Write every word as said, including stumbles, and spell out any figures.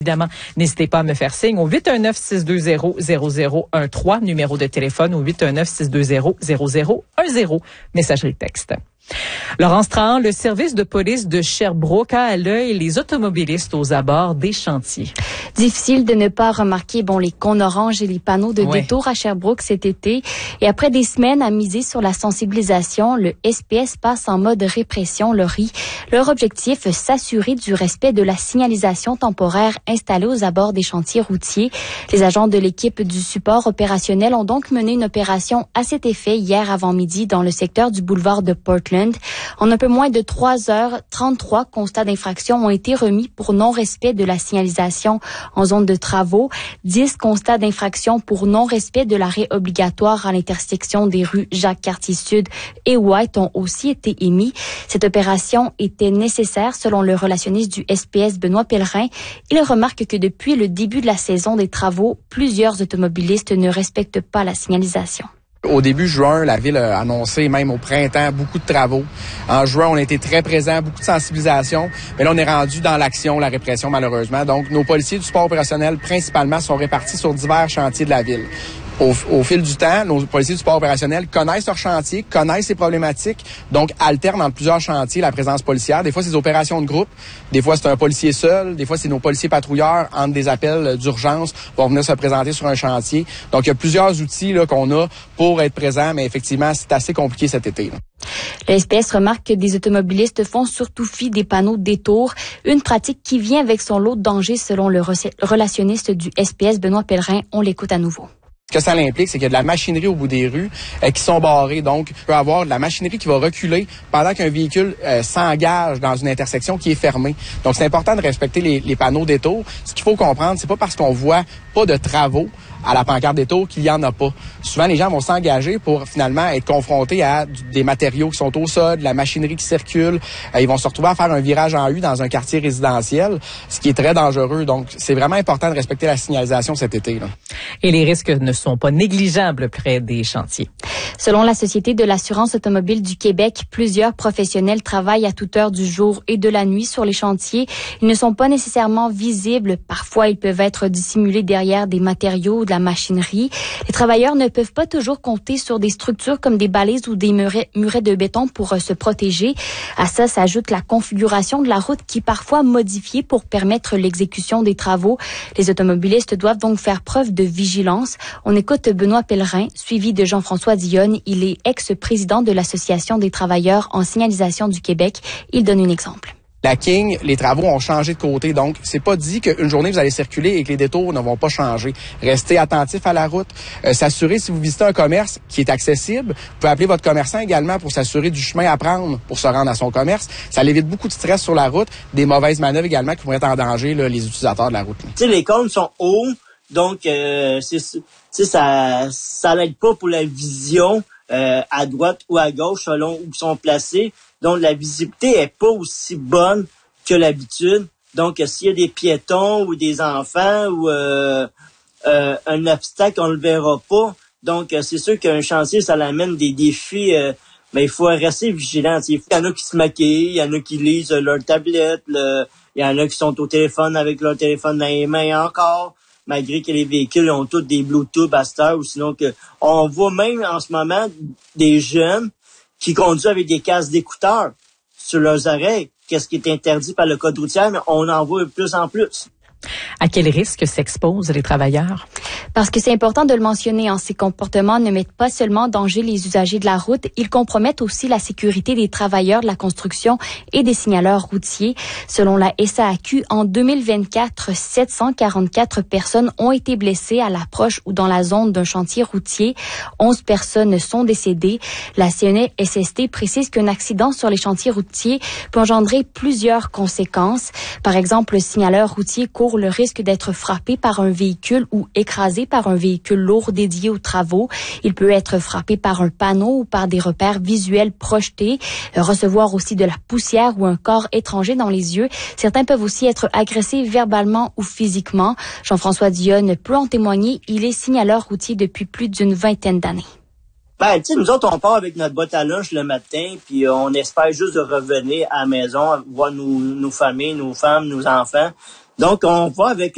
Évidemment, n'hésitez pas à me faire signe au huit un neuf, six deux zéro, zéro zéro un trois, numéro de téléphone au huit un neuf, six deux zéro, zéro zéro un zéro, messagerie texte. Laurence Trahan, le service de police de Sherbrooke a à l'œil les automobilistes aux abords des chantiers. Difficile de ne pas remarquer bon les cônes oranges et les panneaux de ouais. détour à Sherbrooke cet été. Et après des semaines à miser sur la sensibilisation, le S P S passe en mode répression, le R I. Leur objectif, s'assurer du respect de la signalisation temporaire installée aux abords des chantiers routiers. Les agents de l'équipe du support opérationnel ont donc mené une opération à cet effet hier avant-midi dans le secteur du boulevard de Portland. En un peu moins de trois heures, trente-trois constats d'infraction ont été remis pour non-respect de la signalisation en zone de travaux. dix constats d'infraction pour non-respect de l'arrêt obligatoire à l'intersection des rues Jacques-Cartier-Sud et White ont aussi été émis. Cette opération était nécessaire selon le relationniste du S P S Benoît Pellerin. Il remarque que depuis le début de la saison des travaux, plusieurs automobilistes ne respectent pas la signalisation. Au début juin, la ville a annoncé, même au printemps, beaucoup de travaux. En juin, on a été très présents, beaucoup de sensibilisation. Mais là, on est rendu dans l'action, la répression, malheureusement. Donc, nos policiers du support opérationnel, principalement, sont répartis sur divers chantiers de la ville. Au, au fil du temps, nos policiers du support opérationnel connaissent leur chantier, connaissent les problématiques, donc alternent entre plusieurs chantiers la présence policière. Des fois, c'est des opérations de groupe, des fois, c'est un policier seul, des fois, c'est nos policiers patrouilleurs, entre des appels d'urgence, vont venir se présenter sur un chantier. Donc, il y a plusieurs outils là, qu'on a pour être présents, mais effectivement, c'est assez compliqué cet été. Là. Le S P S remarque que des automobilistes font surtout fi des panneaux de détour, une pratique qui vient avec son lot de dangers selon le relationniste du S P S Benoît Pellerin. On l'écoute à nouveau. Ce que ça implique, c'est qu'il y a de la machinerie au bout des rues euh, qui sont barrées. Donc, il peut y avoir de la machinerie qui va reculer pendant qu'un véhicule euh, s'engage dans une intersection qui est fermée. Donc, c'est important de respecter les, les panneaux détour. Ce qu'il faut comprendre, c'est pas parce qu'on voit pas de travaux à la pancarte détour qu'il y en a pas. Souvent, les gens vont s'engager pour finalement être confrontés à du, des matériaux qui sont au sol, de la machinerie qui circule. Euh, ils vont se retrouver à faire un virage en U dans un quartier résidentiel, ce qui est très dangereux. Donc, c'est vraiment important de respecter la signalisation cet été. Là. Et les risques ne sont pas négligeables près des chantiers. Selon la Société de l'assurance automobile du Québec, plusieurs professionnels travaillent à toute heure du jour et de la nuit sur les chantiers. Ils ne sont pas nécessairement visibles. Parfois, ils peuvent être dissimulés derrière des matériaux ou de la machinerie. Les travailleurs ne peuvent pas toujours compter sur des structures comme des balises ou des murets, murets de béton pour euh, se protéger. À ça s'ajoute la configuration de la route qui est parfois modifiée pour permettre l'exécution des travaux. Les automobilistes doivent donc faire preuve de vigilance. On écoute Benoît Pellerin, suivi de Jean-François Dionne. Il est ex-président de l'Association des travailleurs en signalisation du Québec. Il donne un exemple. La King, les travaux ont changé de côté, donc c'est pas dit qu'une journée vous allez circuler et que les détours ne vont pas changer. Restez attentif à la route. Euh, s'assurer si vous visitez un commerce qui est accessible, vous pouvez appeler votre commerçant également pour s'assurer du chemin à prendre pour se rendre à son commerce. Ça évite beaucoup de stress sur la route, des mauvaises manœuvres également qui vont être en danger là, les utilisateurs de la route. Tu sais, les cônes sont hauts, donc euh, c'est, ça ça l'aide pas pour la vision euh, à droite ou à gauche selon où ils sont placés. Donc, la visibilité est pas aussi bonne que l'habitude. Donc, s'il y a des piétons ou des enfants ou euh, euh, un obstacle, on le verra pas. Donc, c'est sûr qu'un chantier, ça l'amène des défis, euh, mais il faut rester vigilant. Il y en a qui se maquillent, il y en a qui lisent leur tablette, le, il y en a qui sont au téléphone avec leur téléphone dans les mains encore, malgré que les véhicules ont tous des Bluetooth à cette heure, ou sinon que on voit même en ce moment des jeunes qui conduisent avec des casques d'écouteurs sur leurs oreilles. Qu'est-ce qui est interdit par le code routier, mais on en voit de plus en plus. À quel risque s'exposent les travailleurs? Parce que c'est important de le mentionner, hein, ces comportements ne mettent pas seulement en danger les usagers de la route, ils compromettent aussi la sécurité des travailleurs de la construction et des signaleurs routiers. Selon la S A A Q, en deux mille vingt-quatre, sept cent quarante-quatre personnes ont été blessées à l'approche ou dans la zone d'un chantier routier. onze personnes sont décédées. La C N S S T précise qu'un accident sur les chantiers routiers peut engendrer plusieurs conséquences. Par exemple, le signaleur routier court le risque d'être frappé par un véhicule ou écrasé par un véhicule lourd dédié aux travaux. Il peut être frappé par un panneau ou par des repères visuels projetés, recevoir aussi de la poussière ou un corps étranger dans les yeux. Certains peuvent aussi être agressés verbalement ou physiquement. Jean-François Dionne peut en témoigner. Il est signaleur routier depuis plus d'une vingtaine d'années. Ben, tu sais, nous autres, on part avec notre boîte à lunch le matin, puis on espère juste de revenir à la maison, voir nos, nos familles, nos femmes, nos enfants. Donc, on va avec